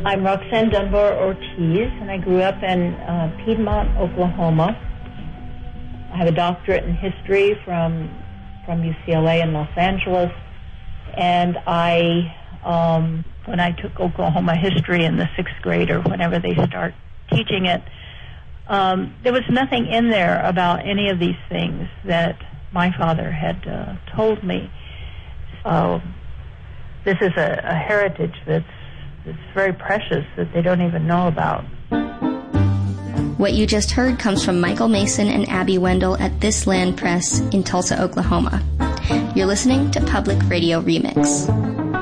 I'm Roxanne Dunbar Ortiz, and I grew up in Piedmont, Oklahoma. I have a doctorate in history from UCLA in Los Angeles, and when I took Oklahoma history in the 6th grade or whenever they start teaching it, there was nothing in there about any of these things that my father had told me. So this is a heritage that's very precious that they don't even know about. What you just heard comes from Michael Mason and Abby Wendell at This Land Press in Tulsa, Oklahoma. You're listening to Public Radio Remix.